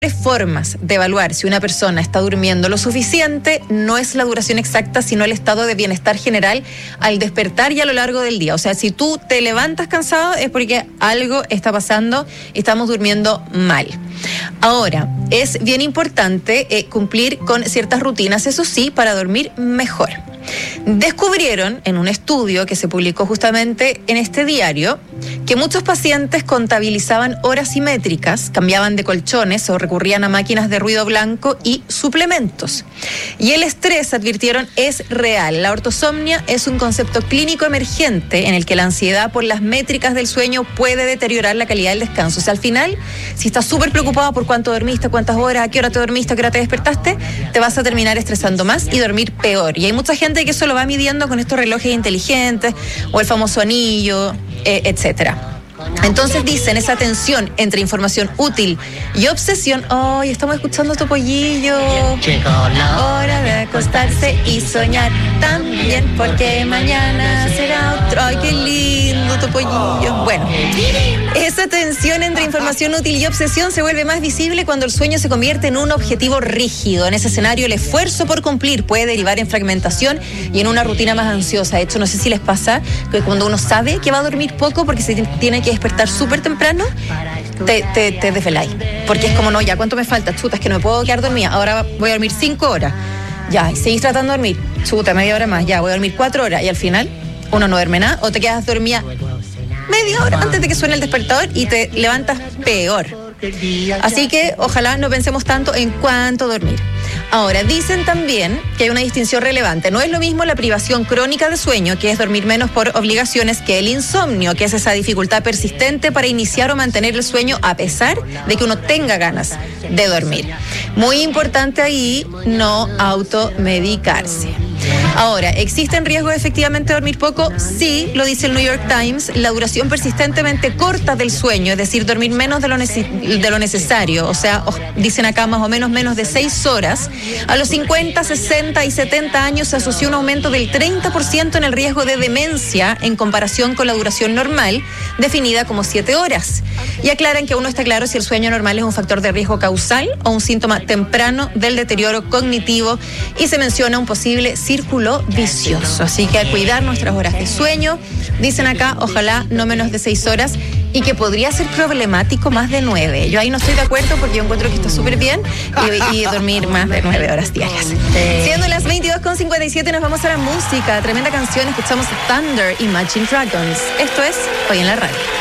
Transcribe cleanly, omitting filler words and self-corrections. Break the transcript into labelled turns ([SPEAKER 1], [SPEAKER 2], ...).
[SPEAKER 1] formas de evaluar si una persona está durmiendo lo suficiente no es la duración exacta, sino el estado de bienestar general al despertar y a lo largo del día. O sea, si tú te levantas cansado es porque algo está pasando y estamos durmiendo mal. Ahora, es bien importante cumplir con ciertas rutinas, eso sí, para dormir mejor. Descubrieron en un estudio que se publicó justamente en este diario que muchos pacientes contabilizaban horas simétricas, cambiaban de colchones o recurrían a máquinas de ruido blanco y suplementos. Y el estrés, advirtieron, es real. La ortosomnia es un concepto clínico emergente en el que la ansiedad por las métricas del sueño puede deteriorar la calidad del descanso. O sea, al final, si estás súper preocupado por cuánto dormiste, cuántas horas, a qué hora te dormiste, a qué hora te despertaste, te vas a terminar estresando más y dormir peor. Y hay mucha gente que eso lo va midiendo con estos relojes inteligentes o el famoso anillo, etcétera. Entonces dicen, esa tensión entre información útil y obsesión. ¡Ay, estamos escuchando Topollillo!
[SPEAKER 2] Llegó la
[SPEAKER 1] hora de acostarse y soñar también, porque mañana será otro. ¡Ay, qué lindo, Topollillo! Bueno, esa tensión entre información útil y obsesión se vuelve más visible cuando el sueño se convierte en un objetivo rígido. En ese escenario, el esfuerzo por cumplir puede derivar en fragmentación y en una rutina más ansiosa. De hecho, no sé si les pasa que cuando uno sabe que va a dormir poco porque se tiene que despertar súper temprano, te desveláis. Porque es como, no, ya, ¿cuánto me falta? Chuta, es que no me puedo quedar dormida. Ahora voy a dormir 5 horas. Ya, y seguís tratando de dormir. Chuta, media hora más. Ya, voy a dormir 4 horas. Y al final, uno no duerme nada. O te quedas dormida media hora antes de que suene el despertador y te levantas peor. Así que ojalá no pensemos tanto en cuánto dormir. Ahora, dicen también que hay una distinción relevante. No es lo mismo la privación crónica de sueño, que es dormir menos por obligaciones, que el insomnio, que es esa dificultad persistente para iniciar o mantener el sueño a pesar de que uno tenga ganas de dormir. Muy importante ahí no automedicarse. Ahora, ¿existen riesgos efectivamente de dormir poco? Sí, lo dice el New York Times. La duración persistentemente corta del sueño, es decir, dormir menos de lo necesario, o sea, dicen acá más o menos de 6 horas, a los 50, 60 y 70 años se asoció un aumento del 30% en el riesgo de demencia en comparación con la duración normal, definida como 7 horas. Y aclaran que aún no está claro si el sueño normal es un factor de riesgo causal o un síntoma temprano del deterioro cognitivo, y se menciona un posible círculo vicioso. Así que a cuidar nuestras horas de sueño. Dicen acá, ojalá no menos de 6 horas, y que podría ser problemático más de 9. Yo ahí no estoy de acuerdo porque yo encuentro que está súper bien y dormir más de 9 horas diarias. Siendo las 22:57, nos vamos a la música. Tremenda canción, escuchamos Thunder, Imagine Dragons. Esto es Hoy en la Radio.